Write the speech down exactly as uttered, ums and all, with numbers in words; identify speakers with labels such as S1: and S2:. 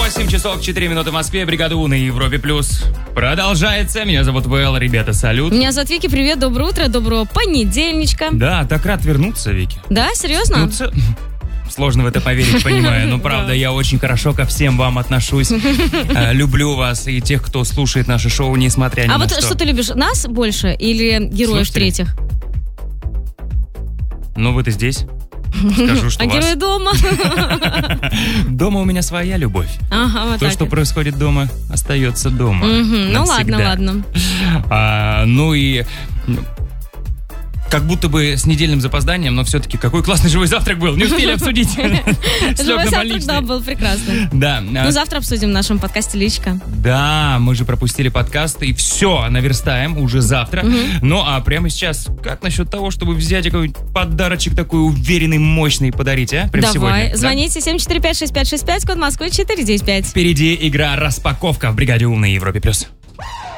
S1: восемь часов четыре минуты в Москве. Бригада У на Европе Плюс продолжается. Меня зовут Вэл, ребята, салют.
S2: Меня зовут Вики, привет, доброе утро, доброго понедельничка.
S1: Да, так рад вернуться, Вики.
S2: Да, серьезно?
S1: Ну, ц... Сложно в это поверить, понимаю. Но правда, я очень хорошо ко всем вам отношусь. Люблю вас и тех, кто слушает наше шоу, несмотря ни на что.
S2: А вот что ты любишь, нас больше или героев третьих?
S1: Ну, вы-то здесь. Скажу, что
S2: а
S1: вас...
S2: герои дома?
S1: Дома у меня своя любовь.
S2: Ага, вот
S1: То,
S2: так
S1: что
S2: вот.
S1: происходит дома, остается дома.
S2: Угу. Ну
S1: навсегда.
S2: ладно, ладно.
S1: А, ну и... Как будто бы с недельным запозданием, но все-таки какой классный живой завтрак был. Не успели обсудить.
S2: Живой завтрак, да, был прекрасный.
S1: Да.
S2: Ну, завтра обсудим в нашем подкасте «Личка».
S1: Да, мы же пропустили подкаст, и все, наверстаем уже завтра. Ну, а прямо сейчас, как насчет того, чтобы взять какой-нибудь подарочек такой уверенный, мощный и подарить, а? Прям
S2: Давай,
S1: сегодня,
S2: звоните семь четыре пять шесть пять шесть пять, код Москвы четыре девять пять.
S1: Впереди игра «Распаковка» в Бригаде У на Европе+. плюс.